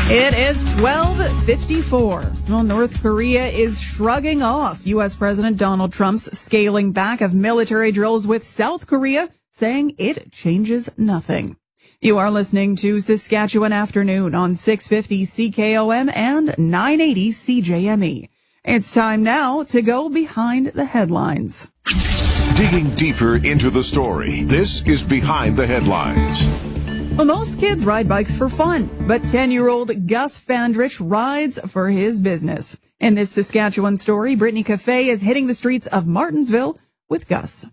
It is 12:54. Well, North Korea is shrugging off U.S. President Donald Trump's scaling back of military drills with South Korea, saying it changes nothing. You are listening to Saskatchewan Afternoon on 650 CKOM and 980 CJME. It's time now to go behind the headlines. Digging deeper into the story, this is Behind the Headlines. Well, most kids ride bikes for fun, but 10-year-old Gus Fandrich rides for his business. In this Saskatchewan story, Brittany Cafe is hitting the streets of Martensville with Gus.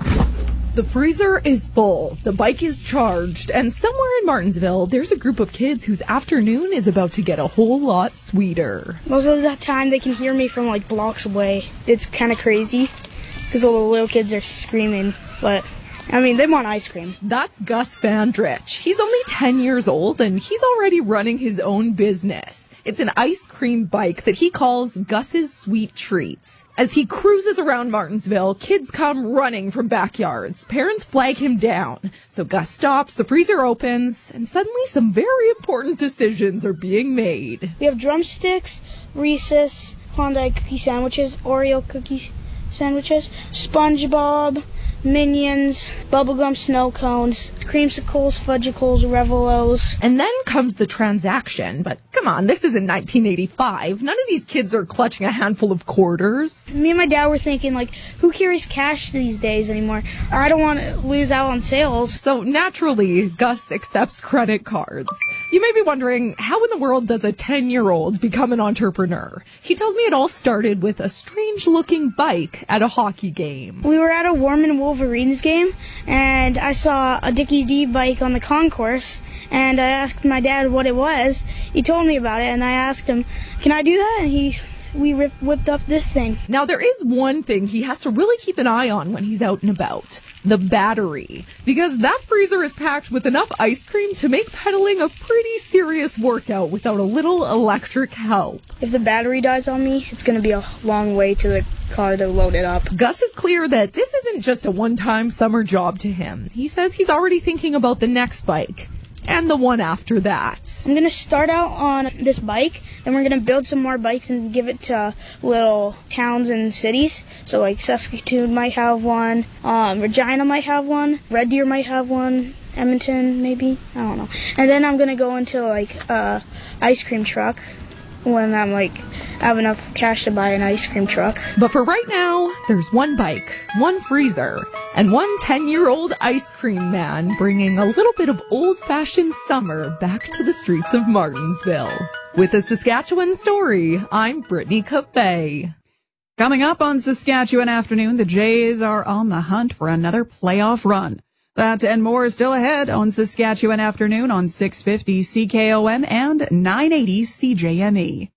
The freezer is full, the bike is charged, and somewhere in Martensville, there's a group of kids whose afternoon is about to get a whole lot sweeter. Most of the time, they can hear me from like blocks away. It's kind of crazy because all the little kids are screaming, but I mean, they want ice cream. That's Gus Fandrich. He's only 10 years old, and he's already running his own business. It's an ice cream bike that he calls Gus's Sweet Treats. As he cruises around Martensville, kids come running from backyards. Parents flag him down. So Gus stops, the freezer opens, and suddenly some very important decisions are being made. We have drumsticks, Reese's, Klondike cookie sandwiches, Oreo cookie sandwiches, SpongeBob, Minions, bubblegum snow cones, creamsicles, fudgicles, Revelos. And then comes the transaction. But come on, this isn't 1985. None of these kids are clutching a handful of quarters. Me and my dad were thinking, like, who carries cash these days anymore? I don't want to lose out on sales. So naturally, Gus accepts credit cards. You may be wondering, how in the world does a 10-year-old become an entrepreneur? He tells me it all started with a strange-looking bike at a hockey game. We were at a Warman Wolverines game, and I saw a Dickie D bike on the concourse, and I asked my dad what it was. He told me about it, and I asked him, can I do that? And we whipped up this thing. Now, there is one thing he has to really keep an eye on when he's out and about. The battery. Because that freezer is packed with enough ice cream to make pedaling a pretty serious workout without a little electric help. If the battery dies on me, it's going to be a long way to the car to load it up. Gus is clear that this isn't just a one-time summer job to him. He says he's already thinking about the next bike. And the one after that. I'm going to start out on this bike, then we're going to build some more bikes and give it to little towns and cities. So like Saskatoon might have one, Regina might have one, Red Deer might have one, Edmonton maybe, I don't know. And then I'm going to go into like ice cream truck when I'm like have enough cash to buy an ice cream truck. But for right now, there's one bike, one freezer, and one 10-year-old ice cream man bringing a little bit of old-fashioned summer back to the streets of Martensville. With a Saskatchewan story, I'm Brittany Cafe. Coming up on Saskatchewan Afternoon, the Jays are on the hunt for another playoff run. That and more is still ahead on Saskatchewan Afternoon on 650 CKOM and 980 CJME.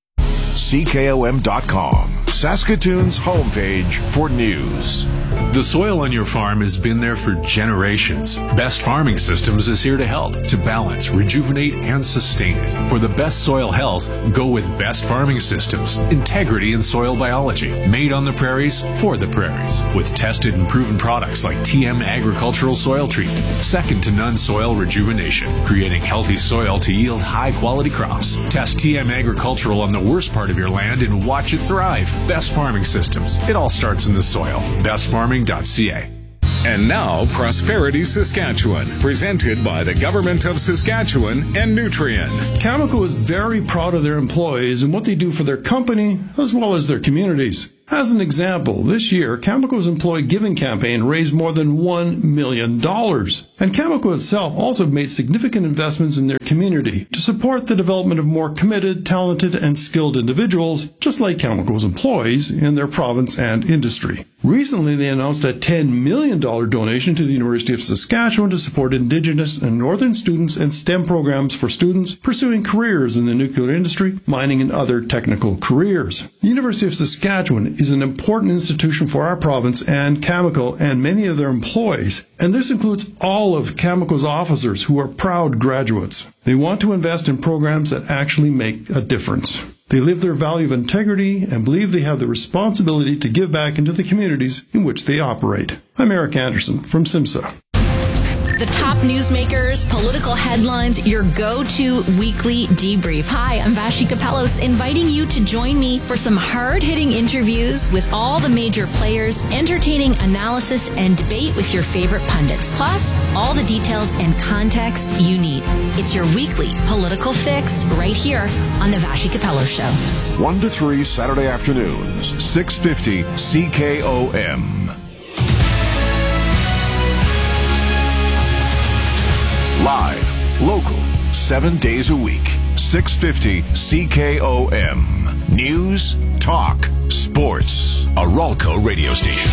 CKOM.com, Saskatoon's homepage for news. The soil on your farm has been there for generations. Best Farming Systems is here to help, to balance, rejuvenate, and sustain it. For the best soil health, go with Best Farming Systems. Integrity in soil biology. Made on the prairies, for the prairies. With tested and proven products like TM Agricultural Soil Treatment. Second to none soil rejuvenation. Creating healthy soil to yield high-quality crops. Test TM Agricultural on the worst part of your land and watch it thrive. Best Farming Systems. It all starts in the soil. bestfarming.ca. And now, Prosperity Saskatchewan, presented by the Government of Saskatchewan and Nutrien. Cameco is very proud of their employees and what they do for their company as well as their communities. As an example, this year, Cameco's employee giving campaign raised more than $1 million. And Cameco itself also made significant investments in their community to support the development of more committed, talented, and skilled individuals, just like Cameco's employees in their province and industry. Recently, they announced a $10 million donation to the University of Saskatchewan to support Indigenous and Northern students and STEM programs for students pursuing careers in the nuclear industry, mining, and other technical careers. The University of Saskatchewan is an important institution for our province and Cameco and many of their employees, and this includes all of Cameco's officers who are proud graduates. They want to invest in programs that actually make a difference. They live their value of integrity and believe they have the responsibility to give back into the communities in which they operate. I'm Eric Anderson from SIMSA. The top newsmakers, political headlines, your go-to weekly debrief. Hi, I'm Vashi Kapelos, inviting you to join me for some hard-hitting interviews with all the major players, entertaining analysis and debate with your favorite pundits. Plus, all the details and context you need. It's your weekly political fix right here on the Vashi Kapelos Show. 1 to 3 Saturday afternoons, 650 CKOM. Live, local, 7 days a week, 650 CKOM. News, talk, sports. A Ralco radio station.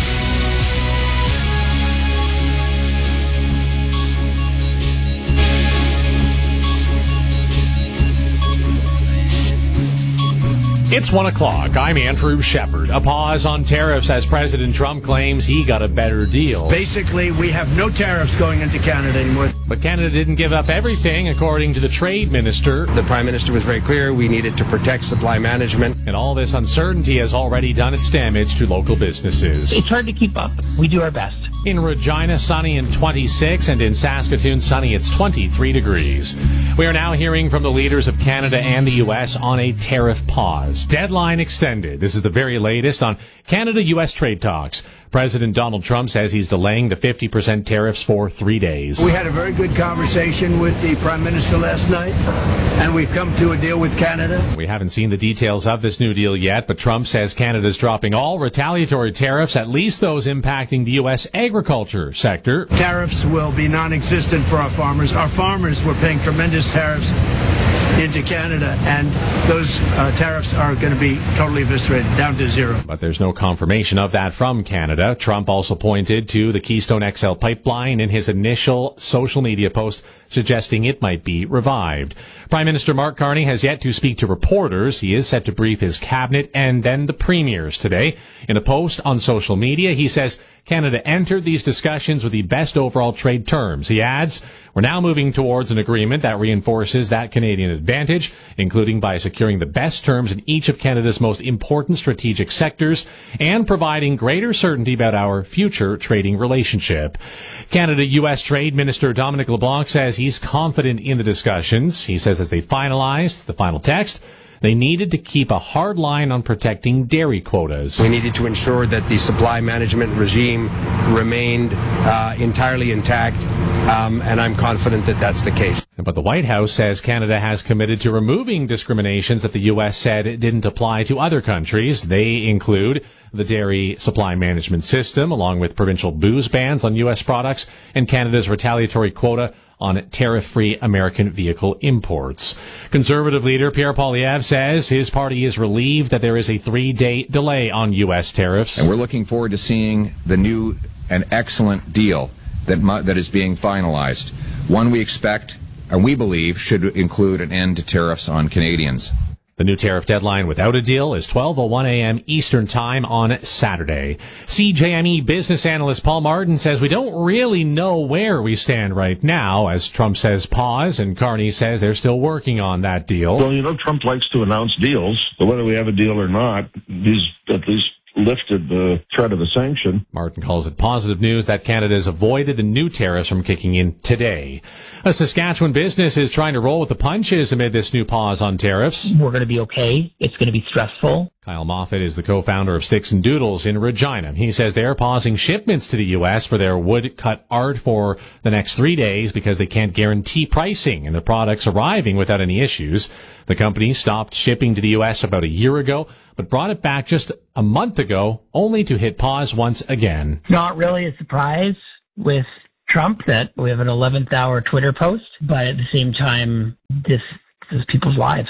It's 1 o'clock. I'm Andrew Shepard. A pause on tariffs as President Trump claims he got a better deal. Basically, we have no tariffs going into Canada anymore. But Canada didn't give up everything, according to the trade minister. The Prime Minister was very clear we needed to protect supply management. And all this uncertainty has already done its damage to local businesses. It's hard to keep up. We do our best. In Regina, sunny and 26, and in Saskatoon, sunny, it's 23 degrees. We are now hearing from the leaders of Canada and the U.S. on a tariff pause. Deadline extended. This is the very latest on Canada-U.S. trade talks. President Donald Trump says he's delaying the 50% tariffs for 3 days. We had a very good conversation with the Prime Minister last night, and we've come to a deal with Canada. We haven't seen the details of this new deal yet, but Trump says Canada's dropping all retaliatory tariffs, at least those impacting the U.S. agriculture sector. Tariffs will be non-existent for our farmers. Our farmers were paying tremendous tariffs into Canada, and those tariffs are going to be totally eviscerated, down to zero. But there's no confirmation of that from Canada. Trump also pointed to the Keystone XL pipeline in his initial social media post, suggesting it might be revived. Prime Minister Mark Carney has yet to speak to reporters. He is set to brief his cabinet and then the premiers today. In a post on social media, he says Canada entered these discussions with the best overall trade terms. He adds, we're now moving towards an agreement that reinforces that Canadian advantage, including by securing the best terms in each of Canada's most important strategic sectors and providing greater certainty about our future trading relationship. Canada-U.S. Trade Minister Dominic LeBlanc says he's confident in the discussions. He says as they finalize the final text, they needed to keep a hard line on protecting dairy quotas. We needed to ensure that the supply management regime remained entirely intact, and I'm confident that that's the case. But the White House says Canada has committed to removing discriminations that the U.S. said it didn't apply to other countries. They include the dairy supply management system, along with provincial booze bans on U.S. products, and Canada's retaliatory quota on tariff-free American vehicle imports. Conservative leader Pierre Poilievre says his party is relieved that there is a 3-day delay on U.S. tariffs. And we're looking forward to seeing the new and excellent deal that is being finalized. One we expect and we believe should include an end to tariffs on Canadians. The new tariff deadline without a deal is 12:01 a.m. Eastern Time on Saturday. CJME business analyst Paul Martin says we don't really know where we stand right now, as Trump says pause, and Carney says they're still working on that deal. Well, Trump likes to announce deals, but whether we have a deal or not, he's at least lifted the threat of a sanction. Martin calls it positive news that Canada has avoided the new tariffs from kicking in today. A Saskatchewan business is trying to roll with the punches amid this new pause on tariffs. We're going to be okay. It's going to be stressful. Kyle Moffat is the co-founder of Sticks and Doodles in Regina. He says they're pausing shipments to the U.S. for their wood-cut art for the next 3 days because they can't guarantee pricing and the products arriving without any issues. The company stopped shipping to the U.S. about a year ago, but brought it back just a month ago, only to hit pause once again. Not really a surprise with Trump that we have an 11th hour Twitter post, but at the same time, this is people's lives.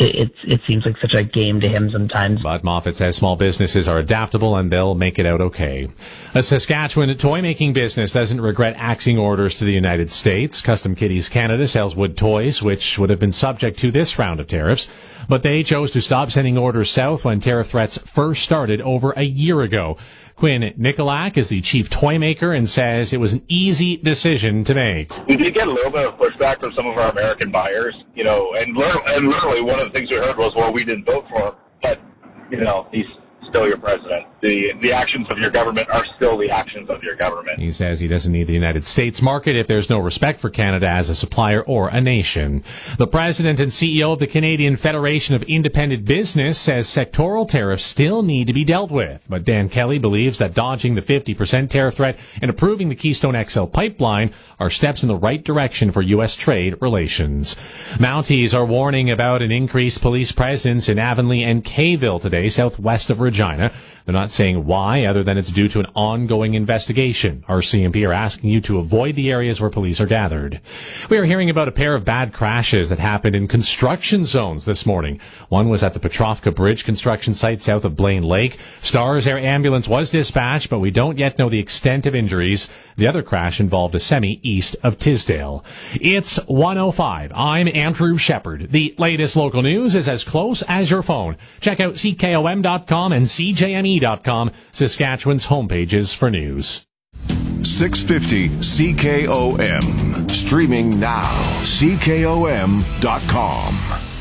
It seems like such a game to him sometimes. But Moffat says small businesses are adaptable and they'll make it out okay. A Saskatchewan toy-making business doesn't regret axing orders to the United States. Custom Kitties Canada sells wood toys, which would have been subject to this round of tariffs. But they chose to stop sending orders south when tariff threats first started over a year ago. Quinn Nicolak is the chief toy maker and says it was an easy decision to make. We did get a little bit of pushback from some of our American buyers, and literally one of the things we heard was, well, we didn't vote for him, but, he's still your president. the actions of your government are still the actions of your government. He says he doesn't need the United States market if there's no respect for Canada as a supplier or a nation. The president and CEO of the Canadian Federation of Independent Business says sectoral tariffs still need to be dealt with. But Dan Kelly believes that dodging the 50% tariff threat and approving the Keystone XL pipeline are steps in the right direction for U.S. trade relations. Mounties are warning about an increased police presence in Avonlea and Kayville today, southwest of Regina. They're not saying why, other than it's due to an ongoing investigation. RCMP are asking you to avoid the areas where police are gathered. We are hearing about a pair of bad crashes that happened in construction zones this morning. One was at the Petrovka Bridge construction site south of Blaine Lake. Stars Air Ambulance was dispatched, but we don't yet know the extent of injuries. The other crash involved a semi east of Tisdale. It's 1:05. I'm Andrew Shepard. The latest local news is as close as your phone. Check out CKOM.com and CJME.com, Saskatchewan's homepages for news. 650 CKOM. Streaming now. CKOM.com.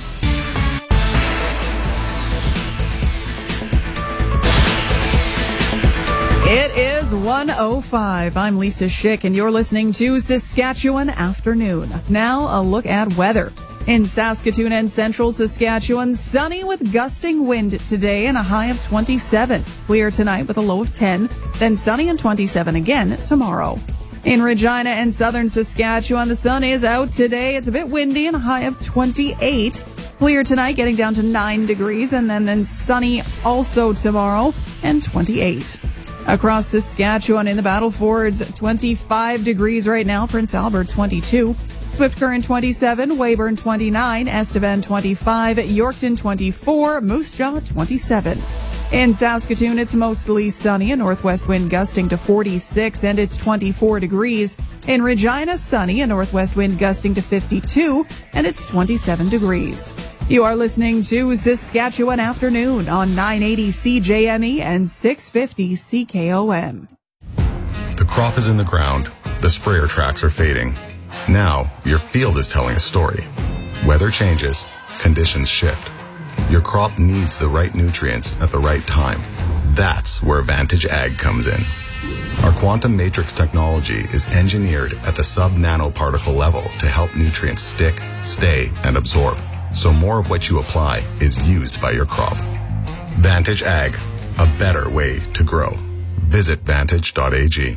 It is 1:05. I'm Lisa Schick, and you're listening to Saskatchewan Afternoon. Now, a look at weather. In Saskatoon and central Saskatchewan, sunny with gusting wind today and a high of 27. Clear tonight with a low of 10, then sunny and 27 again tomorrow. In Regina and southern Saskatchewan, the sun is out today. It's a bit windy and a high of 28. Clear tonight, getting down to 9 degrees, and then sunny also tomorrow and 28. Across Saskatchewan in the Battle Fords, 25 degrees right now. Prince Albert, 22. Swift Current, 27. Weyburn, 29. Estevan, 25. Yorkton, 24. Moose Jaw, 27. In Saskatoon, it's mostly sunny, a northwest wind gusting to 46, and it's 24 degrees. In Regina, sunny, a northwest wind gusting to 52, and it's 27 degrees. You are listening to Saskatchewan Afternoon on 980 CJME and 650 CKOM. The crop is in the ground. The sprayer tracks are fading. Now, your field is telling a story. Weather changes, conditions shift. Your crop needs the right nutrients at the right time. That's where Vantage Ag comes in. Our quantum matrix technology is engineered at the sub-nanoparticle level to help nutrients stick, stay, and absorb, so more of what you apply is used by your crop. Vantage Ag, a better way to grow. Visit vantage.ag.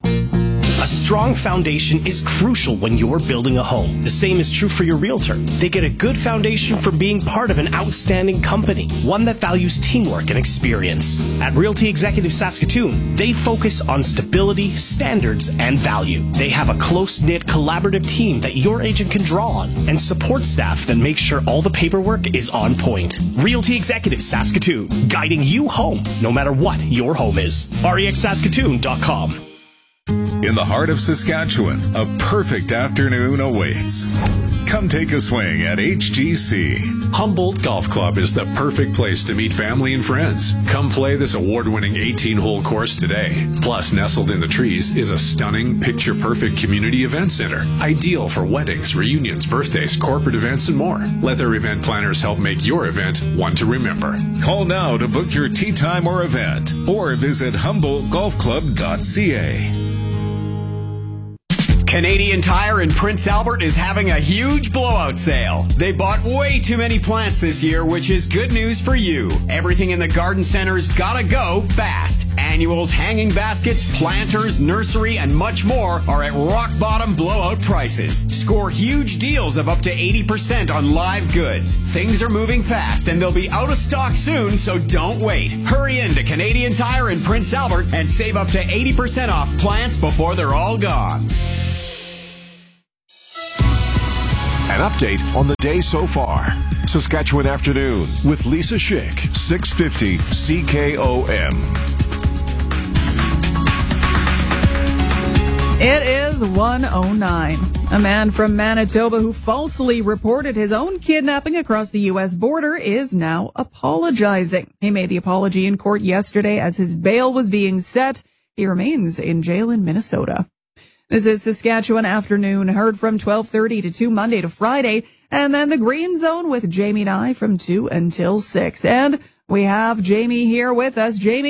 A strong foundation is crucial when you're building a home. The same is true for your realtor. They get a good foundation for being part of an outstanding company, one that values teamwork and experience. At Realty Executive Saskatoon, they focus on stability, standards, and value. They have a close-knit, collaborative team that your agent can draw on, and support staff that make sure all the paperwork is on point. Realty Executive Saskatoon, guiding you home, no matter what your home is. REXSaskatoon.com. In the heart of Saskatchewan, a perfect afternoon awaits. Come take a swing at HGC. Humboldt Golf Club is the perfect place to meet family and friends. Come play this award-winning 18-hole course today. Plus, nestled in the trees is a stunning, picture-perfect community event center. Ideal for weddings, reunions, birthdays, corporate events, and more. Let their event planners help make your event one to remember. Call now to book your tee time or event, or visit HumboldtGolfClub.ca. Canadian Tire in Prince Albert is having a huge blowout sale. They bought way too many plants this year, which is good news for you. Everything in the garden center's gotta go fast. Annuals, hanging baskets, planters, nursery, and much more are at rock bottom blowout prices. Score huge deals of up to 80% on live goods. Things are moving fast and they'll be out of stock soon, so don't wait. Hurry into Canadian Tire in Prince Albert and save up to 80% off plants before they're all gone. An update on the day so far. Saskatchewan Afternoon with Lisa Schick, 650 CKOM. It is 1:09. A man from Manitoba who falsely reported his own kidnapping across the U.S. border is now apologizing. He made the apology in court yesterday as his bail was being set. He remains in jail in Minnesota. This is Saskatchewan Afternoon, heard from 12:30 to 2 Monday to Friday, and then the Green Zone with Jamie and I from 2 until 6. And we have Jamie here with us. Jamie,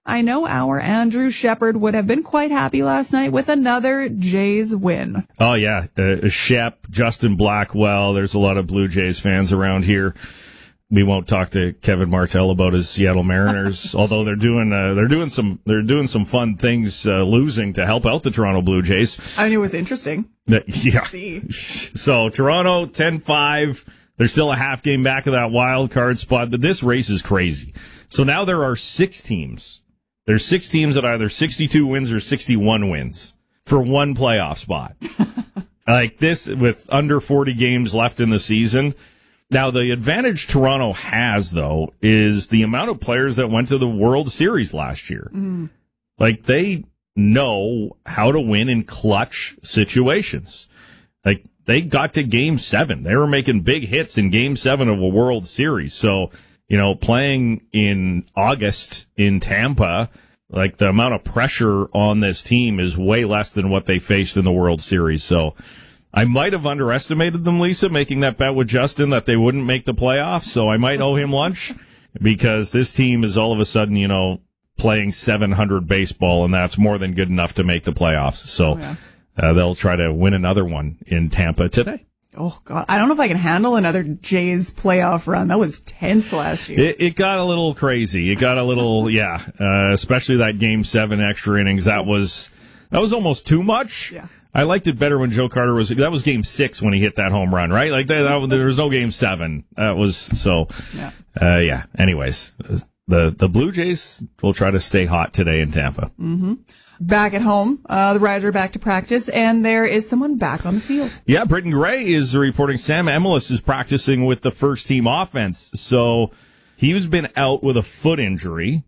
I know our Andrew Shepard would have been quite happy last night with another Jays win. Oh, yeah. Shep, Justin Blackwell. There's a lot of Blue Jays fans around here. We won't talk to Kevin Martell about his Seattle Mariners, although they're doing some fun things, losing to help out the Toronto Blue Jays. I mean, it was interesting. Yeah. To see. So Toronto 10-5. They're still a half game back of that wild card spot, but this race is crazy. So now there are 6 teams. There's 6 teams at either 62 wins or 61 wins for one playoff spot. Like this, with under 40 games left in the season. Now, the advantage Toronto has, though, is the amount of players that went to the World Series last year. Mm. Like, they know how to win in clutch situations. Like, they got to Game 7. They were making big hits in Game 7 of a World Series. So, you know, playing in August in Tampa, like, the amount of pressure on this team is way less than what they faced in the World Series. So, I might have underestimated them, Lisa, making that bet with Justin that they wouldn't make the playoffs, so I might owe him lunch, because this team is all of a sudden, you know, playing .700 baseball, and that's more than good enough to make the playoffs. So they'll try to win another one in Tampa today. Oh, God. I don't know if I can handle another Jays playoff run. That was tense last year. It got a little crazy. It got a little, especially that Game 7 extra innings. That was almost too much. Yeah. I liked it better when Joe Carter that was Game 6 when he hit that home run, right? Like there was no Game 7. That was so. Yeah. Anyways, the Blue Jays will try to stay hot today in Tampa. Mm-hmm. Back at home, the Riders are back to practice, and there is someone back on the field. Yeah, Britton Gray is reporting Sam Emilus is practicing with the first team offense. So he's been out with a foot injury,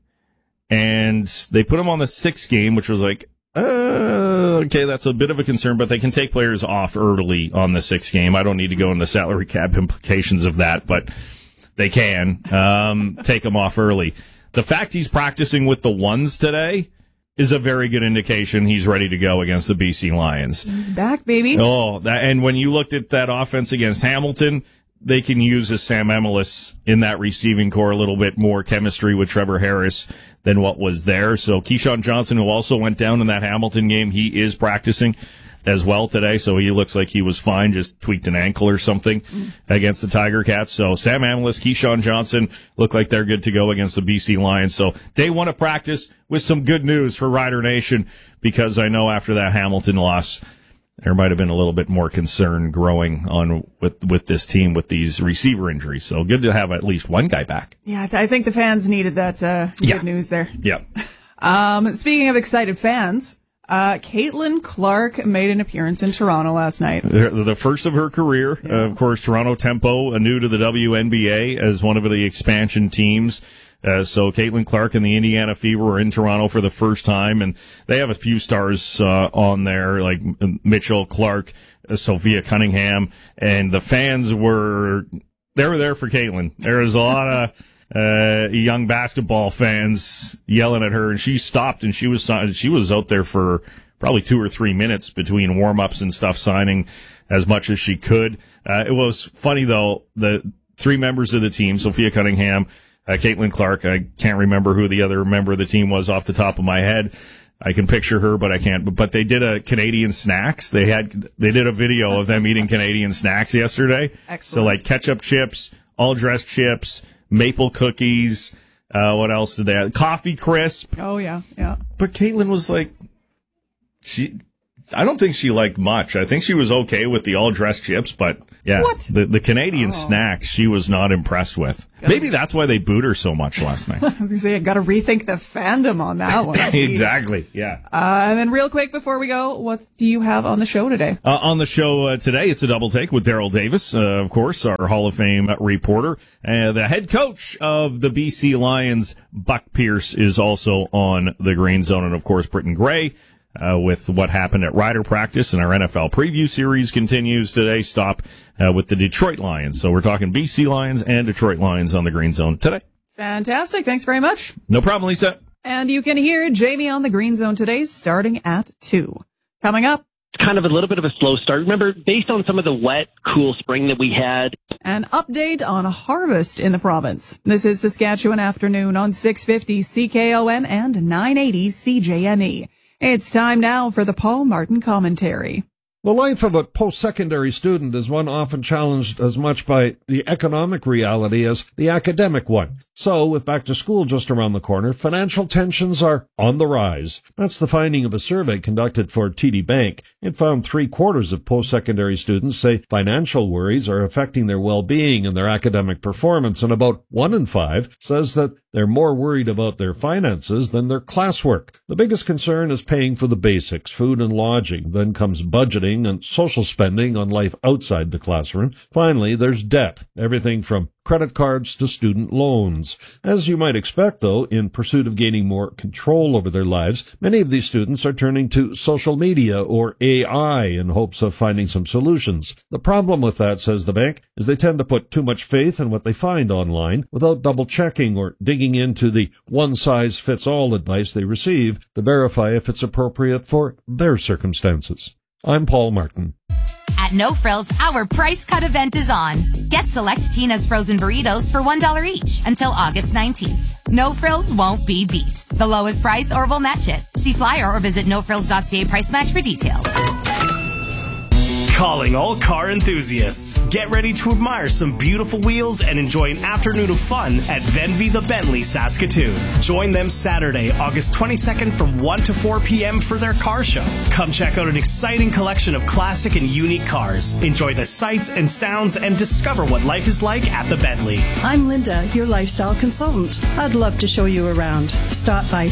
and they put him on the 6th game, which was like, okay, that's a bit of a concern, but they can take players off early on the 6th game. I don't need to go into salary cap implications of that, but they can take them off early. The fact he's practicing with the ones today is a very good indication he's ready to go against the BC Lions. He's back, baby. Oh, and when you looked at that offense against Hamilton, they can use a Sam Emilus in that receiving core, a little bit more chemistry with Trevor Harris than what was there. So Keyshawn Johnson, who also went down in that Hamilton game, he is practicing as well today. So he looks like he was fine, just tweaked an ankle or something against the Tiger Cats. So Sam Emilus, Keyshawn Johnson look like they're good to go against the BC Lions. So day 1 of practice with some good news for Rider Nation, because I know after that Hamilton loss, there might have been a little bit more concern growing on with this team with these receiver injuries. So good to have at least one guy back. Yeah, I think the fans needed that good news there. Yeah. Speaking of excited fans, Caitlin Clark made an appearance in Toronto last night. The first of her career. Yeah. Of course, Toronto Tempo, new to the WNBA as one of the expansion teams. So Caitlin Clark and the Indiana Fever are in Toronto for the first time, and they have a few stars on there, like Mitchell Clark, Sophia Cunningham, and the fans were there for Caitlin. There was a lot of young basketball fans yelling at her, and she stopped, and she was out there for probably 2 or 3 minutes between warm-ups and stuff, signing as much as she could. It was funny, though, the 3 members of the team, Sophia Cunningham, Caitlin Clark, I can't remember who the other member of the team was off the top of my head. I can picture her, but I can't. But they did a Canadian snacks. They did a video of them eating Canadian snacks yesterday. Excellent. So like ketchup chips, all dressed chips, maple cookies. What else did they have? Coffee Crisp. Oh yeah. But Caitlin was like, I don't think she liked much. I think she was okay with the all dressed chips, but yeah, the Canadian snacks she was not impressed with. Maybe that's why they booed her so much last night. I was gonna say, I got to rethink the fandom on that one. Exactly. Yeah. And then real quick before we go, what do you have on the show today? On the show today, it's a double take with Daryl Davis, of course, our Hall of Fame reporter. The head coach of the BC Lions, Buck Pierce, is also on the Green Zone, and of course, Britton Gray. With what happened at Rider practice, and our NFL preview series continues today. Stop with the Detroit Lions. So we're talking BC Lions and Detroit Lions on the Green Zone today. Fantastic. Thanks very much. No problem, Lisa. And you can hear Jamie on the Green Zone today starting at 2. Coming up, kind of a little bit of a slow start. Remember, based on some of the wet, cool spring that we had. An update on harvest in the province. This is Saskatchewan Afternoon on 650 CKOM and 980 CJME. It's time now for the Paul Martin Commentary. The life of a post-secondary student is one often challenged as much by the economic reality as the academic one. So, with back to school just around the corner, financial tensions are on the rise. That's the finding of a survey conducted for TD Bank. It found 3/4 of post-secondary students say financial worries are affecting their well-being and their academic performance, and about 1 in 5 says that they're more worried about their finances than their classwork. The biggest concern is paying for the basics, food and lodging. Then comes budgeting and social spending on life outside the classroom. Finally, there's debt, everything from credit cards to student loans. As you might expect, though, in pursuit of gaining more control over their lives, many of these students are turning to social media or AI in hopes of finding some solutions. The problem with that, says the bank, is they tend to put too much faith in what they find online without double-checking or digging into the one-size-fits-all advice they receive to verify if it's appropriate for their circumstances. I'm Paul Martin. At No Frills, our price cut event is on. Get select Tina's frozen burritos for $1 each until August 19th. No Frills won't be beat. The lowest price or we'll match it. See flyer or visit nofrills.ca price match for details. Calling all car enthusiasts. Get ready to admire some beautiful wheels and enjoy an afternoon of fun at Venvy the Bentley Saskatoon. Join them Saturday, August 22nd from 1 to 4 p.m. for their car show. Come check out an exciting collection of classic and unique cars. Enjoy the sights and sounds and discover what life is like at the Bentley. I'm Linda, your lifestyle consultant. I'd love to show you around. Stop by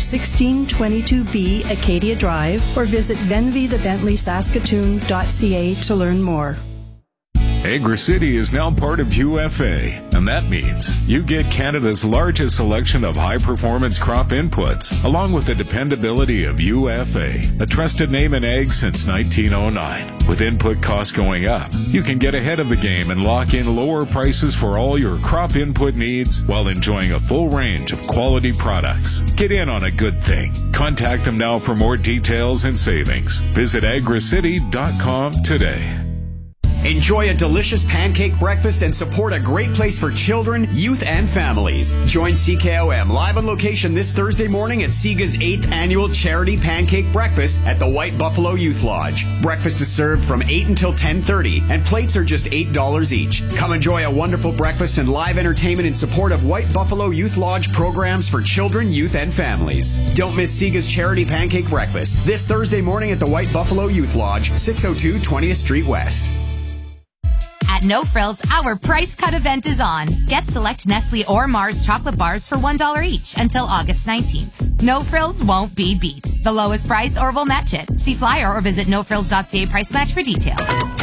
1622B Acadia Drive or visit venvythebentleyssaskatoon.ca to learn more. Agri-City is now part of UFA, and that means you get Canada's largest selection of high-performance crop inputs, along with the dependability of UFA, a trusted name in ag since 1909. With input costs going up, you can get ahead of the game and lock in lower prices for all your crop input needs while enjoying a full range of quality products. Get in on a good thing. Contact them now for more details and savings. Visit agricity.com today. Enjoy a delicious pancake breakfast and support a great place for children, youth, and families. Join CKOM live on location this Thursday morning at SIGA's 8th annual charity pancake breakfast at the White Buffalo Youth Lodge. Breakfast is served from 8 until 10:30, and plates are just $8 each. Come enjoy a wonderful breakfast and live entertainment in support of White Buffalo Youth Lodge programs for children, youth, and families. Don't miss SIGA's charity pancake breakfast this Thursday morning at the White Buffalo Youth Lodge, 602 20th Street West. At No Frills, our price cut event is on. Get select Nestle or Mars chocolate bars for $1 each until August 19th. No Frills won't be beat. The lowest price or we'll match it. See flyer or visit nofrills.ca price match for details.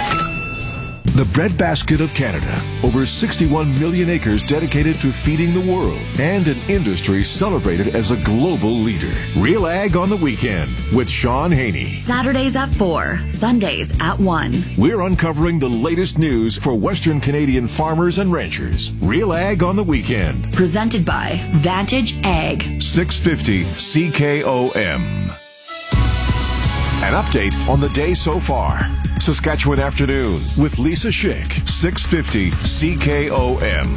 The breadbasket of Canada. Over 61 million acres dedicated to feeding the world. And an industry celebrated as a global leader. Real Ag on the Weekend with Sean Haney. Saturdays at 4, Sundays at 1. We're uncovering the latest news for Western Canadian farmers and ranchers. Real Ag on the Weekend. Presented by Vantage Ag. 650 CKOM. An update on the day so far. Saskatchewan Afternoon with Lisa Schick, 650 CKOM.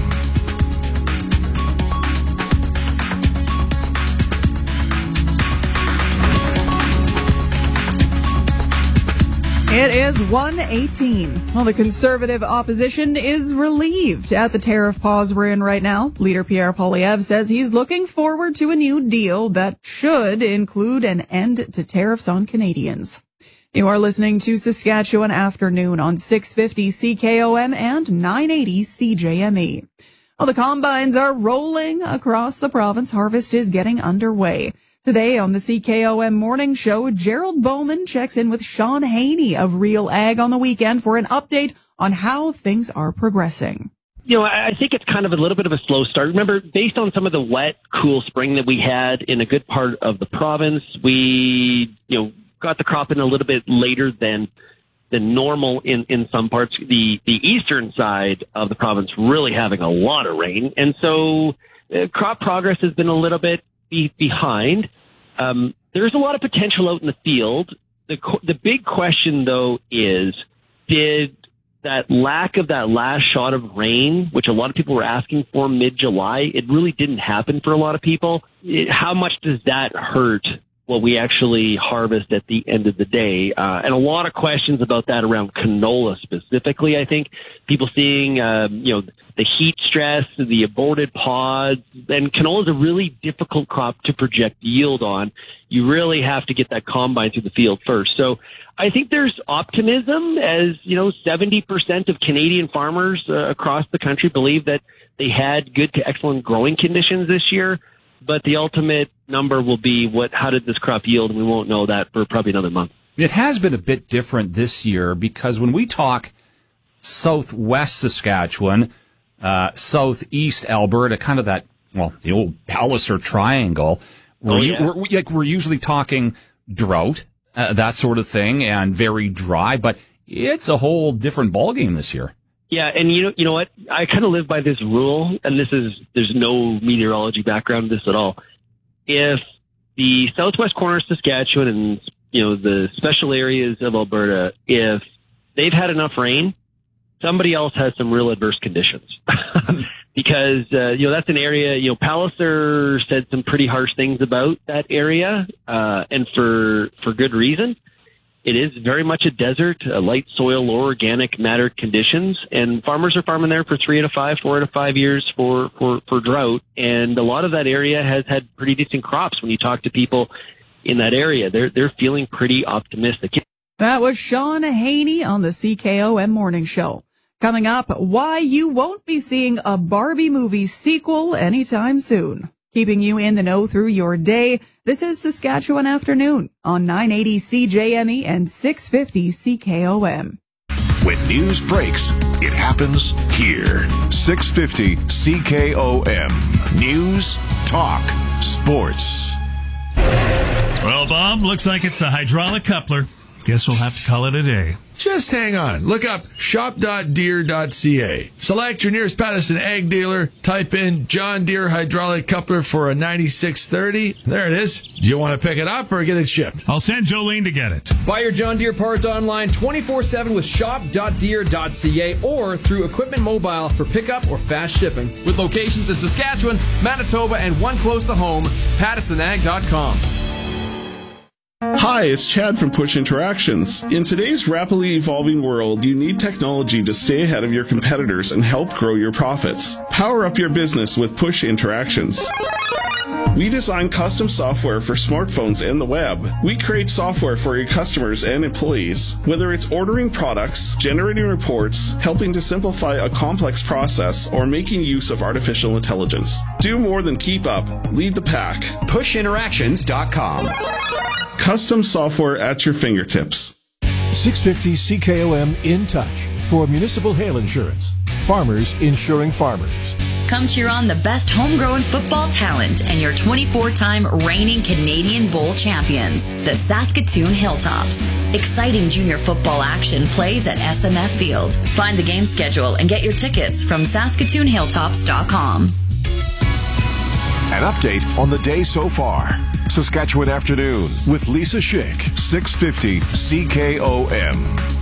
It is 1:18. Well, the Conservative opposition is relieved at the tariff pause we're in right now. Leader Pierre Poilievre says he's looking forward to a new deal that should include an end to tariffs on Canadians. You are listening to Saskatchewan Afternoon on 650 CKOM and 980 CJME. Well, the combines are rolling across the province. Harvest is getting underway. Today on the CKOM Morning Show, Gerald Bowman checks in with Sean Haney of Real Ag on the Weekend for an update on how things are progressing. You know, I think it's kind of a little bit of a slow start. Remember, based on some of the wet, cool spring that we had in a good part of the province, we, got the crop in a little bit later than normal in some parts. The eastern side of the province really having a lot of rain. And so crop progress has been a little bit behind. There's a lot of potential out in the field. The big question, though, is did that lack of that last shot of rain, which a lot of people were asking for mid-July, it really didn't happen for a lot of people. How much does that hurt what we actually harvest at the end of the day? And a lot of questions about that around canola specifically. I think people seeing, the heat stress, the aborted pods, and canola is a really difficult crop to project yield on. You really have to get that combine through the field first. So I think there's optimism, as 70% of Canadian farmers across the country believe that they had good to excellent growing conditions this year. But the ultimate number will be how did this crop yield? And we won't know that for probably another month. It has been a bit different this year because when we talk southwest Saskatchewan, southeast Alberta, kind of that, the old Palliser triangle, we're usually talking drought, that sort of thing, and very dry, but it's a whole different ballgame this year. Yeah, and you know what? I kind of live by this rule, and there's no meteorology background to this at all. If the southwest corner of Saskatchewan and, the special areas of Alberta, if they've had enough rain, somebody else has some real adverse conditions. Because, that's an area, Palliser said some pretty harsh things about that area, and for good reason. It is very much a desert, a light soil, low organic matter conditions, and farmers are farming there for 4 to 5 years for drought. And a lot of that area has had pretty decent crops. When you talk to people in that area, they're feeling pretty optimistic. That was Sean Haney on the CKOM Morning Show. Coming up, why you won't be seeing a Barbie movie sequel anytime soon. Keeping you in the know through your day, this is Saskatchewan Afternoon on 980 CJME and 650 CKOM. When news breaks, it happens here. 650 CKOM. News, talk, sports. Well, Bob, looks like it's the hydraulic coupler. Guess we'll have to call it a day. Just hang on. Look up shop.deere.ca. Select your nearest Pattison Ag dealer. Type in John Deere hydraulic coupler for a 9630. There it is. Do you want to pick it up or get it shipped? I'll send Jolene to get it. Buy your John Deere parts online 24/7 with shop.deere.ca or through Equipment Mobile for pickup or fast shipping. With locations in Saskatchewan, Manitoba, and one close to home, PattisonAg.com. Hi, it's Chad from Push Interactions. In today's rapidly evolving world, you need technology to stay ahead of your competitors and help grow your profits. Power up your business with Push Interactions. We design custom software for smartphones and the web. We create software for your customers and employees. Whether it's ordering products, generating reports, helping to simplify a complex process, or making use of artificial intelligence. Do more than keep up. Lead the pack. PushInteractions.com. Custom software at your fingertips. 650 CKOM In Touch for municipal hail insurance. Farmers insuring farmers. Come cheer on the best homegrown football talent and your 24-time reigning Canadian Bowl champions, the Saskatoon Hilltops. Exciting junior football action plays at SMF Field. Find the game schedule and get your tickets from SaskatoonHilltops.com. An update on the day so far. Saskatchewan Afternoon with Lisa Schick, 650 CKOM.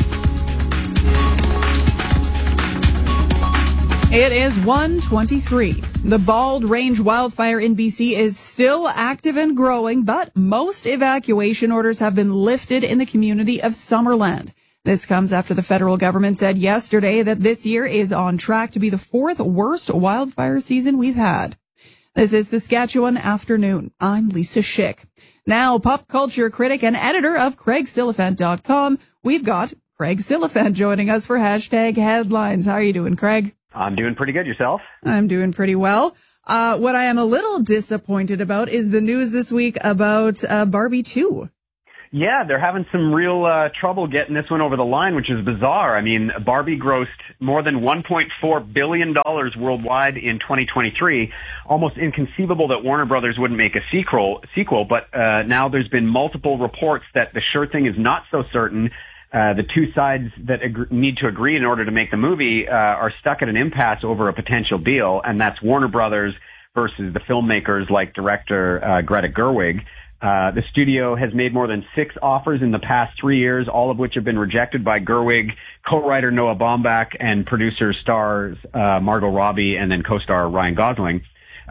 It is 1:23. The Bald Range wildfire in BC is still active and growing, but most evacuation orders have been lifted in the community of Summerland. This comes after the federal government said yesterday that this year is on track to be the fourth worst wildfire season we've had. This is Saskatchewan Afternoon. I'm Lisa Schick. Now, pop culture critic and editor of CraigSillifant.com, we've got Craig Sillifant joining us for Hashtag Headlines. How are you doing, Craig? I'm doing pretty good. Yourself? I'm doing pretty well. What I am a little disappointed about is the news this week about Barbie 2. Yeah, they're having some real trouble getting this one over the line, which is bizarre. I mean, Barbie grossed more than $1.4 billion worldwide in 2023. Almost inconceivable that Warner Brothers wouldn't make a sequel, but now there's been multiple reports that the sure thing is not so certain. The two sides that need to agree in order to make the movie are stuck at an impasse over a potential deal, and that's Warner Brothers versus the filmmakers like director Greta Gerwig. The studio has made more than 6 offers in the past 3 years, all of which have been rejected by Gerwig, co-writer Noah Baumbach, and producer stars Margot Robbie and then co-star Ryan Gosling.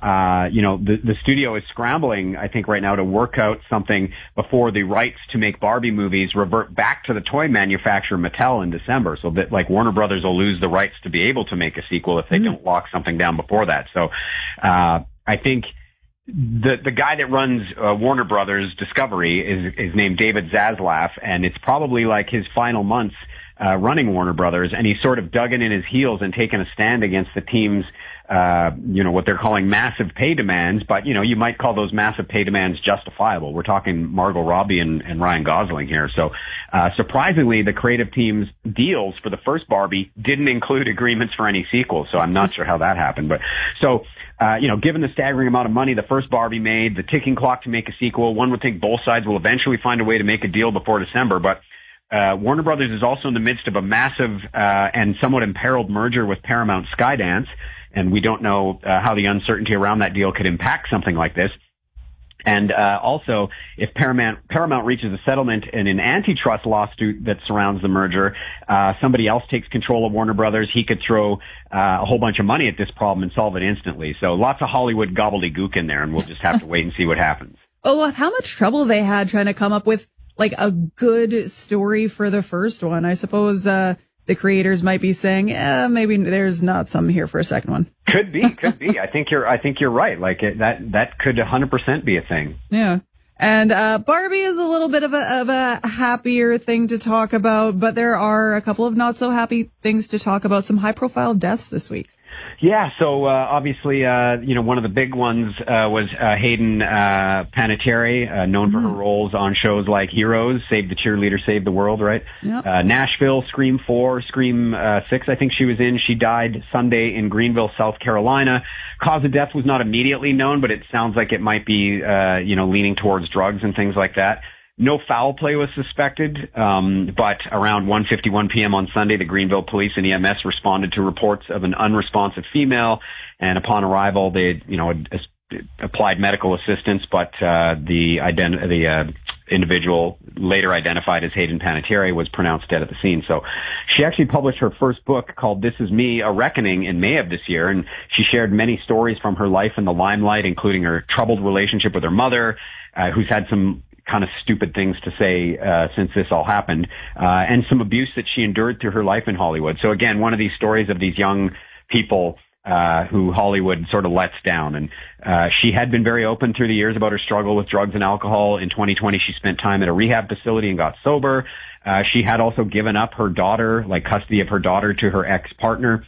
The studio is scrambling, I think, right now to work out something before the rights to make Barbie movies revert back to the toy manufacturer Mattel in December, so that like Warner Brothers will lose the rights to be able to make a sequel if they don't lock something down before that. So, I think the guy that runs Warner Brothers Discovery is named David Zaslav, and it's probably like his final months running Warner Brothers, and he's sort of dug in his heels and taken a stand against the team's what they're calling massive pay demands, but, you might call those massive pay demands justifiable. We're talking Margot Robbie and Ryan Gosling here. So, surprisingly, the creative team's deals for the first Barbie didn't include agreements for any sequels, so I'm not sure how that happened. But, so, given the staggering amount of money the first Barbie made, the ticking clock to make a sequel, one would think both sides will eventually find a way to make a deal before December, but Warner Brothers is also in the midst of a massive and somewhat imperiled merger with Paramount Skydance, and we don't know how the uncertainty around that deal could impact something like this. And also, if Paramount reaches a settlement in an antitrust lawsuit that surrounds the merger, somebody else takes control of Warner Brothers, he could throw a whole bunch of money at this problem and solve it instantly. So lots of Hollywood gobbledygook in there, and we'll just have to wait and see what happens. Oh, with how much trouble they had trying to come up with like a good story for the first one. I suppose the creators might be saying, maybe there's not some here for a second one. Could be. I think you're right. Like that could 100% be a thing. Yeah. And Barbie is a little bit of a happier thing to talk about, but there are a couple of not so happy things to talk about. Some high profile deaths this week. Yeah, so obviously, one of the big ones was Hayden Panettiere, known for her roles on shows like Heroes, Save the Cheerleader, Save the World, right? Yep. Nashville, Scream 4, Scream 6, I think she was in. She died Sunday in Greenville, South Carolina. Cause of death was not immediately known, but it sounds like it might be, leaning towards drugs and things like that. No foul play was suspected, but around 1:51 p.m. on Sunday, the Greenville police and EMS responded to reports of an unresponsive female, and upon arrival, they, applied medical assistance, but the individual later identified as Hayden Panettiere was pronounced dead at the scene. So she actually published her first book called This Is Me, A Reckoning in May of this year, and she shared many stories from her life in the limelight, including her troubled relationship with her mother, who's had some kind of stupid things to say since this all happened, and some abuse that she endured through her life in Hollywood. So again, one of these stories of these young people who Hollywood sort of lets down. And she had been very open through the years about her struggle with drugs and alcohol. In 2020, she spent time at a rehab facility and got sober. She had also given up her daughter, like custody of her daughter, to her ex-partner.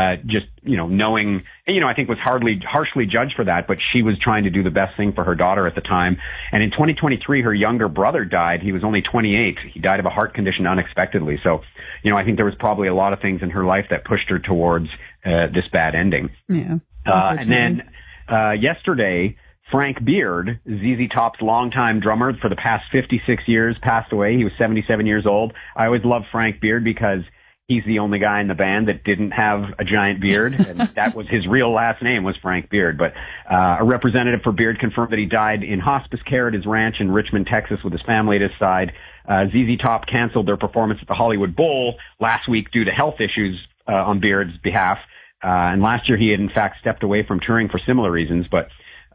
Knowing, I think was harshly judged for that, but she was trying to do the best thing for her daughter at the time. And in 2023, her younger brother died. He was only 28. He died of a heart condition unexpectedly. So, I think there was probably a lot of things in her life that pushed her towards this bad ending. Yeah. And then yesterday, Frank Beard, ZZ Top's longtime drummer for the past 56 years, passed away. He was 77 years old. I always loved Frank Beard because he's the only guy in the band that didn't have a giant beard, and that was his real last name was Frank Beard. But a representative for Beard confirmed that he died in hospice care at his ranch in Richmond, Texas, with his family at his side. ZZ Top canceled their performance at the Hollywood Bowl last week due to health issues on Beard's behalf. And last year he had in fact stepped away from touring for similar reasons. But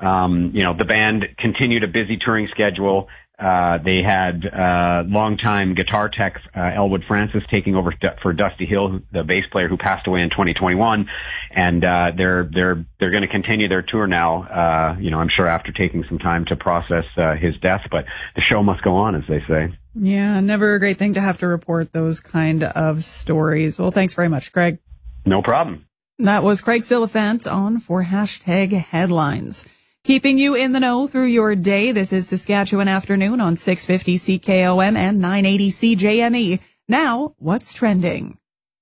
the band continued a busy touring schedule. They had longtime guitar tech Elwood Francis taking over for Dusty Hill, the bass player who passed away in 2021, and they're going to continue their tour now. I'm sure after taking some time to process his death, but the show must go on, as they say. Yeah, never a great thing to have to report those kind of stories. Well, thanks very much, Craig. No problem. That was Craig Silliphant on for #Headlines. Keeping you in the know through your day. This is Saskatchewan Afternoon on 650 CKOM and 980 CJME. Now, what's trending?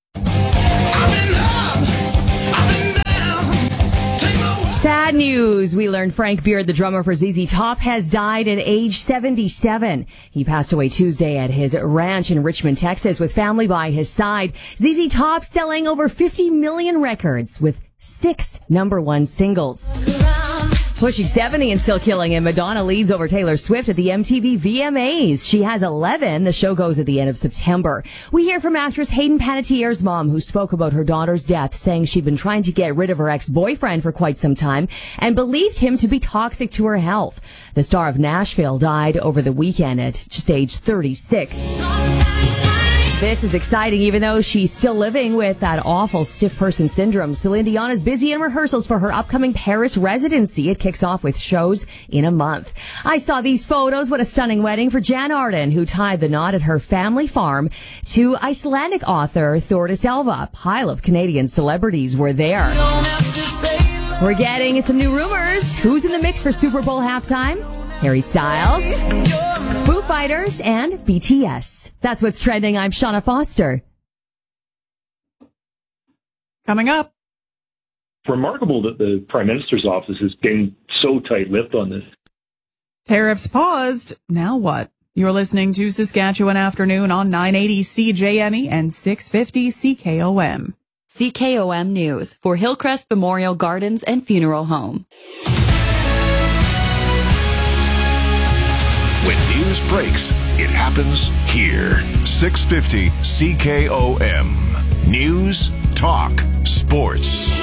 Sad news. We learned Frank Beard, the drummer for ZZ Top, has died at age 77. He passed away Tuesday at his ranch in Richmond, Texas, with family by his side. ZZ Top selling over 50 million records with 6 #1 singles. Pushing 70 and still killing it, Madonna leads over Taylor Swift at the MTV VMAs. She has 11. The show goes at the end of September. We hear from actress Hayden Panettiere's mom, who spoke about her daughter's death, saying she'd been trying to get rid of her ex-boyfriend for quite some time and believed him to be toxic to her health. The star of Nashville died over the weekend at just age 36. This is exciting, even though she's still living with that awful stiff person syndrome. Celine Dion is busy in rehearsals for her upcoming Paris residency. It kicks off with shows in a month. I saw these photos. What a stunning wedding for Jan Arden, who tied the knot at her family farm to Icelandic author Thordis Elva. A pile of Canadian celebrities were there. We're getting some new rumors. Who's in the mix for Super Bowl halftime? Harry Styles, Foo Fighters, and BTS. That's what's trending. I'm Shauna Foster. Coming up. Remarkable that the Prime Minister's office has been so tight-lipped on this. Tariffs paused. Now what? You're listening to Saskatchewan Afternoon on 980 CJME and 650 CKOM. CKOM News for Hillcrest Memorial Gardens and Funeral Home. When news breaks, it happens here. 650 CKOM. News, talk, sports.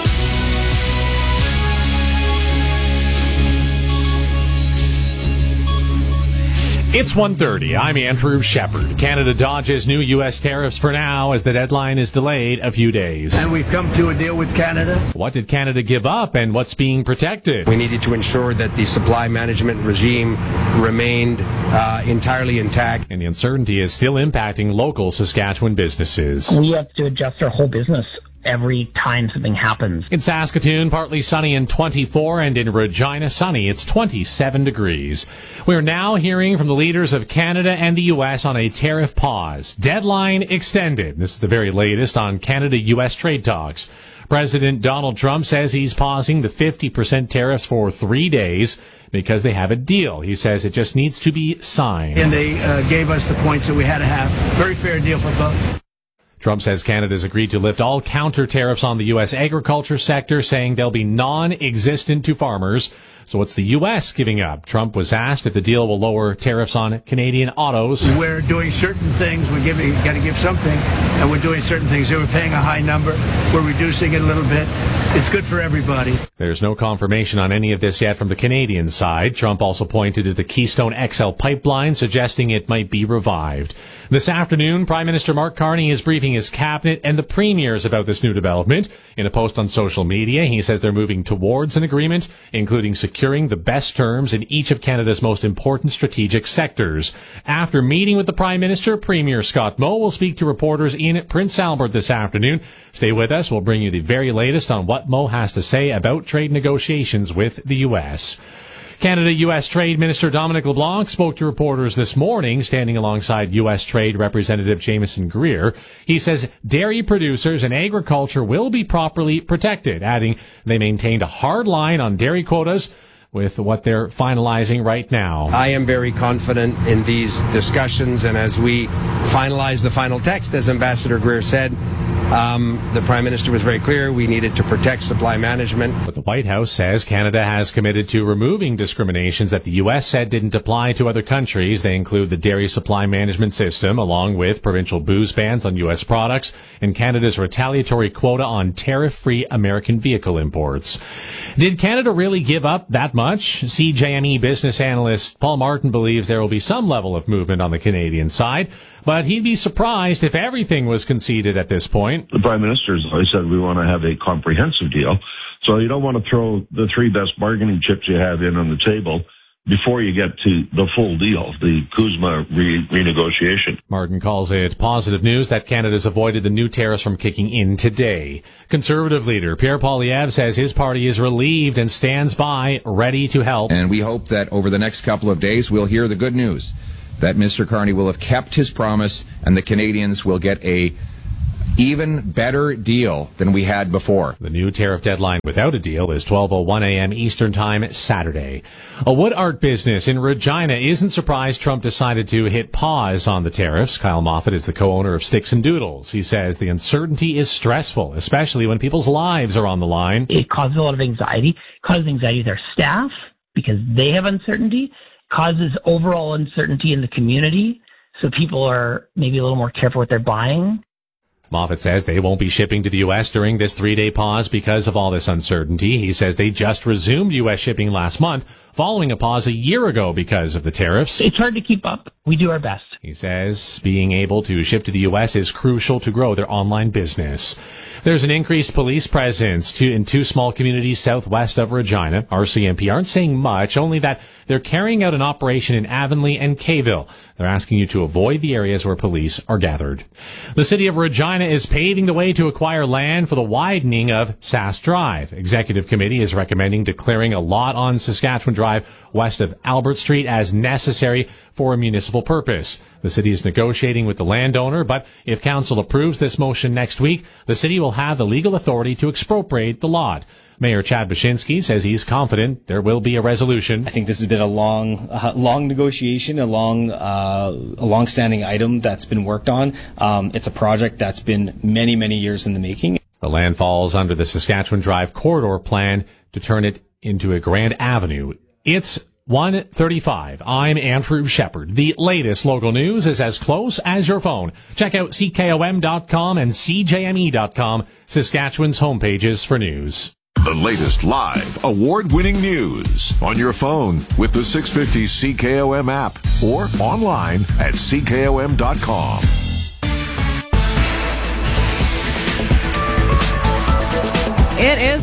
It's 1:30. I'm Andrew Shepard. Canada dodges new U.S. tariffs for now as the deadline is delayed a few days. And we've come to a deal with Canada. What did Canada give up and what's being protected? We needed to ensure that the supply management regime remained entirely intact. And the uncertainty is still impacting local Saskatchewan businesses. We have to adjust our whole business every time something happens. In Saskatoon, partly sunny and 24, and in Regina, sunny. It's 27 degrees. We're now hearing from the leaders of Canada and the U.S. on a tariff pause. Deadline extended. This is the very latest on Canada-U.S. trade talks. President Donald Trump says he's pausing the 50% tariffs for 3 days because they have a deal. He says it just needs to be signed. And they gave us the points that we had to have. Very fair deal for both. Trump says Canada's agreed to lift all counter tariffs on the U.S. agriculture sector, saying they'll be non-existent to farmers. So what's the U.S. giving up? Trump was asked if the deal will lower tariffs on Canadian autos. We're doing certain things. We're got to give something, and we're doing certain things. We're paying a high number. We're reducing it a little bit. It's good for everybody. There's no confirmation on any of this yet from the Canadian side. Trump also pointed to the Keystone XL pipeline, suggesting it might be revived. This afternoon, Prime Minister Mark Carney is briefing his cabinet and the premiers about this new development. In a post on social media, he says they're moving towards an agreement, including securing the best terms in each of Canada's most important strategic sectors. After meeting with the Prime Minister, Premier Scott Moe will speak to reporters in Prince Albert this afternoon. Stay with us. We'll bring you the very latest on what Moe has to say about trade negotiations with the U.S. Canada-U.S. Trade Minister Dominic LeBlanc spoke to reporters this morning, standing alongside U.S. Trade Representative Jameson Greer. He says dairy producers and agriculture will be properly protected, adding they maintained a hard line on dairy quotas with what they're finalizing right now. I am very confident in these discussions, and as we finalize the final text, as Ambassador Greer said, the Prime Minister was very clear we needed to protect supply management. But the White House says Canada has committed to removing discriminations that the U.S. said didn't apply to other countries. They include the dairy supply management system, along with provincial booze bans on U.S. products, and Canada's retaliatory quota on tariff-free American vehicle imports. Did Canada really give up that much? CJME business analyst Paul Martin believes there will be some level of movement on the Canadian side, but he'd be surprised if everything was conceded at this point. The Prime Minister's always said we want to have a comprehensive deal. So you don't want to throw the three best bargaining chips you have in on the table before you get to the full deal, the CUSMA renegotiation. Martin calls it positive news that Canada's avoided the new tariffs from kicking in today. Conservative leader Pierre Poilievre says his party is relieved and stands by, ready to help. And we hope that over the next couple of days we'll hear the good news, that Mr. Carney will have kept his promise and the Canadians will get a even better deal than we had before. The new tariff deadline without a deal is 12:01 a.m. Eastern Time Saturday. A wood art business in Regina isn't surprised Trump decided to hit pause on the tariffs. Kyle Moffat is the co-owner of Sticks and Doodles. He says the uncertainty is stressful, especially when people's lives are on the line. It causes a lot of anxiety. It causes anxiety with our staff. because they have uncertainty, causes overall uncertainty in the community. So people are maybe a little more careful what they're buying. Moffat says they won't be shipping to the U.S. during this 3-day pause because of all this uncertainty. He says they just resumed U.S. shipping last month, following a pause a year ago because of the tariffs. It's hard to keep up. We do our best. He says being able to ship to the U.S. is crucial to grow their online business. There's an increased police presence in 2 small communities southwest of Regina. RCMP aren't saying much, only that they're carrying out an operation in Avonlea and Kayville. They're asking you to avoid the areas where police are gathered. The city of Regina is paving the way to acquire land for the widening of Sask Drive. Executive Committee is recommending declaring a lot on Saskatchewan Drive west of Albert Street as necessary for a municipal purpose. The city is negotiating with the landowner, but if council approves this motion next week, the city will have the legal authority to expropriate the lot. Mayor Chad Baczynski says he's confident there will be a resolution. I think this has been a long negotiation, a long-standing item that's been worked on. It's a project that's been many, many years in the making. The land falls under the Saskatchewan Drive corridor plan to turn it into a grand avenue. It's 1:35. I'm Andrew Shepard. The latest local news is as close as your phone. Check out CKOM.com and CJME.com, Saskatchewan's homepages for news. The latest live, award-winning news on your phone with the 650 CKOM app or online at CKOM.com. It is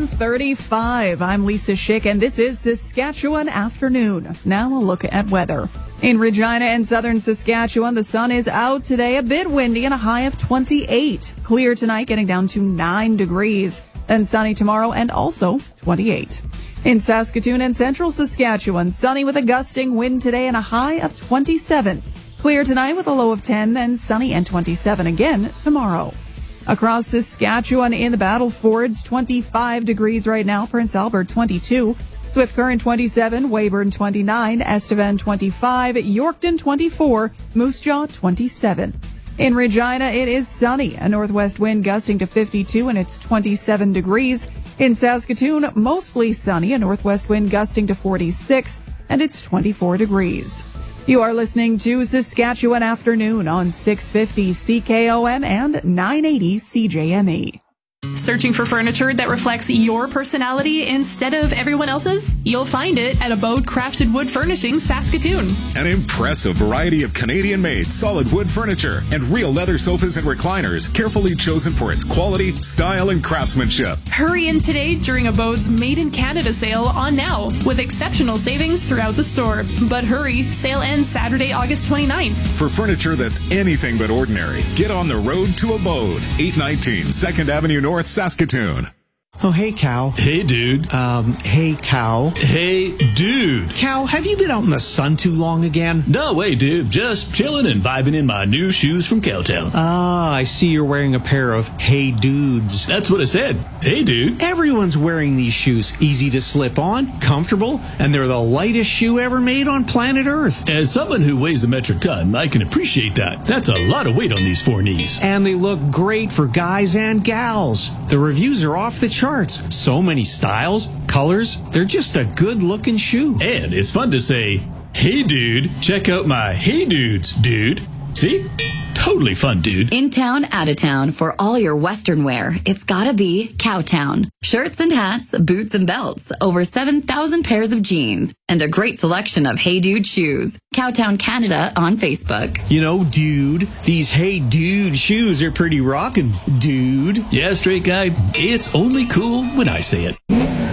1:35. I'm Lisa Schick, and this is Saskatchewan Afternoon. Now a look at weather. In Regina and southern Saskatchewan, the sun is out today, a bit windy and a high of 28. Clear tonight, getting down to 9 degrees. Then sunny tomorrow and also 28. In Saskatoon and central Saskatchewan, sunny with a gusting wind today and a high of 27. Clear tonight with a low of 10, then sunny and 27 again tomorrow. Across Saskatchewan in the Battle Fords, 25 degrees right now. Prince Albert, 22. Swift Current, 27. Weyburn, 29. Estevan, 25. Yorkton, 24. Moose Jaw, 27. In Regina, it is sunny. A northwest wind gusting to 52, and it's 27 degrees. In Saskatoon, mostly sunny. A northwest wind gusting to 46, and it's 24 degrees. You are listening to Saskatchewan Afternoon on 650 CKOM and 980 CJME. Searching for furniture that reflects your personality instead of everyone else's? You'll find it at Abode Crafted Wood Furnishings, Saskatoon. An impressive variety of Canadian-made solid wood furniture and real leather sofas and recliners, carefully chosen for its quality, style, and craftsmanship. Hurry in today during Abode's Made in Canada sale on now, with exceptional savings throughout the store. But hurry, sale ends Saturday, August 29th. For furniture that's anything but ordinary, get on the road to Abode, 819 2nd Avenue North, Saskatoon. Oh, hey, Cow. Hey, dude. Hey, Cow. Hey, dude. Cow, have you been out in the sun too long again? No way, dude. Just chilling and vibing in my new shoes from Cowtown. Ah, I see you're wearing a pair of Hey Dudes. That's what I said. Hey, dude. Everyone's wearing these shoes. Easy to slip on, comfortable, and they're the lightest shoe ever made on planet Earth. As someone who weighs a metric ton, I can appreciate that. That's a lot of weight on these 4 knees. And they look great for guys and gals. The reviews are off the charts. So many styles, colors. They're just a good-looking shoe. And it's fun to say, hey, dude, check out my Hey Dudes, dude. See? Totally fun, dude. In town, out of town, for all your Western wear, it's gotta be Cowtown. Shirts and hats, boots and belts, over 7,000 pairs of jeans, and a great selection of Hey Dude shoes. Cowtown Canada on Facebook. You know, dude, these Hey Dude shoes are pretty rockin', dude. Yeah, straight guy, it's only cool when I say it.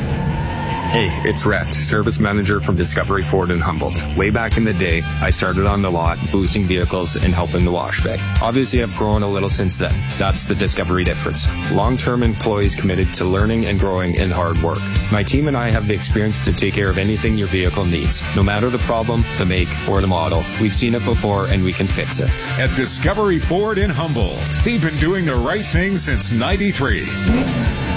Hey, it's Rhett, service manager from Discovery Ford in Humboldt. Way back in the day, I started on the lot, boosting vehicles and helping the wash bay. Obviously, I've grown a little since then. That's the Discovery difference. Long-term employees committed to learning and growing in hard work. My team and I have the experience to take care of anything your vehicle needs. No matter the problem, the make, or the model, we've seen it before and we can fix it. At Discovery Ford in Humboldt, they've been doing the right thing since '93.